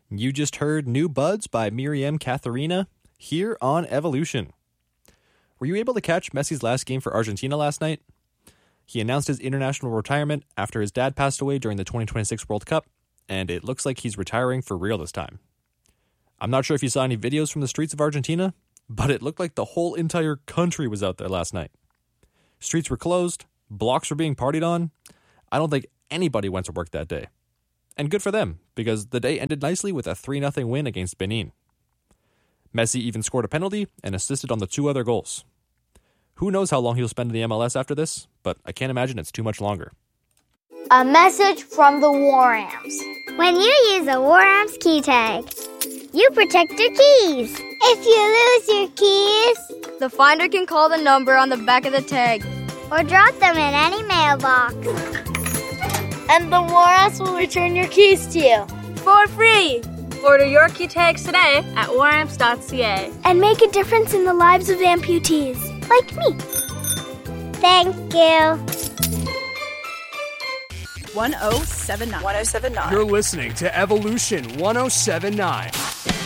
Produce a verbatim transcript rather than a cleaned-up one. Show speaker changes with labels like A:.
A: You just heard New Buds by Miriam Katharina here on Evolution. Were you able to catch Messi's last game for Argentina last night? He announced his international retirement after his dad passed away during the twenty twenty-six World Cup, and it looks like he's retiring for real this time. I'm not sure if you saw any videos from the streets of Argentina, but it looked like the whole entire country was out there last night. Streets were closed, blocks were being partied on. I don't think anybody went to work that day. And good for them, because the day ended nicely with a three nothing win against Benin. Messi even scored a penalty and assisted on the two other goals. Who knows how long he'll spend in the M L S after this, but I can't imagine it's too much longer.
B: A message from the War Amps.
C: When you use a War Amps key tag, you protect your keys. If you lose your keys,
D: the finder can call the number on the back of the tag
C: or drop them in any mailbox.
B: And the War Amps will return your keys to you
D: for free. Order your key tags today at war amps dot c a
C: and make a difference in the lives of amputees like me. Thank you.
E: one oh seven nine.
F: one oh seven nine.
G: You're listening to Evolution one oh seven nine.